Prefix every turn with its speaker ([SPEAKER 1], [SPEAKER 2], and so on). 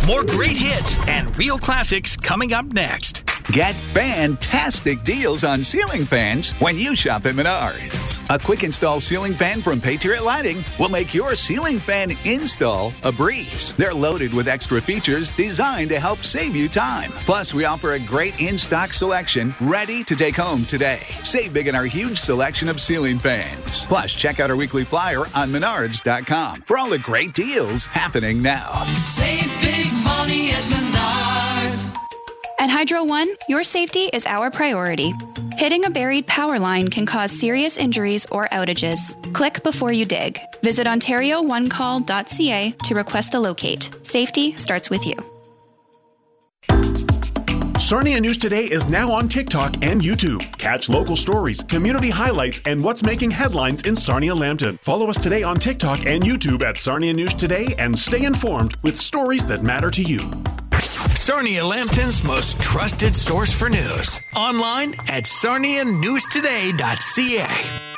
[SPEAKER 1] More great hits and real classics coming up next.
[SPEAKER 2] Get fantastic deals on ceiling fans when you shop at Menards. A quick install ceiling fan from Patriot Lighting will make your ceiling fan install a breeze. They're loaded with extra features designed to help save you time. Plus, we offer a great in-stock selection ready to take home today. Save big in our huge selection of ceiling fans. Plus, check out our weekly flyer on Menards.com for all the great deals happening now.
[SPEAKER 3] Save big money at Menards.
[SPEAKER 4] At Hydro One, your safety is our priority. Hitting a buried power line can cause serious injuries or outages. Click before you dig. Visit OntarioOneCall.ca to request a locate. Safety starts with you.
[SPEAKER 5] Sarnia News Today is now on TikTok and YouTube. Catch local stories, community highlights, and what's making headlines in Sarnia-Lambton. Follow us today on TikTok and YouTube at Sarnia News Today and stay informed with stories that matter to you.
[SPEAKER 1] Sarnia-Lambton's most trusted source for news. Online at sarnianewstoday.ca.